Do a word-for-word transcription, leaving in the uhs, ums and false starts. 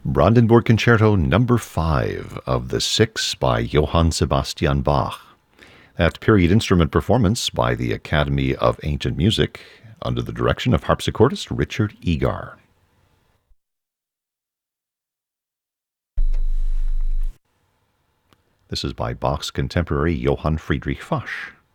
Brandenburg Concerto number five of the six by Johann Sebastian Bach. That period instrument performance by the Academy of Ancient Music under the direction of harpsichordist Richard Egar. This is by Bach's contemporary Johann Friedrich Fasch.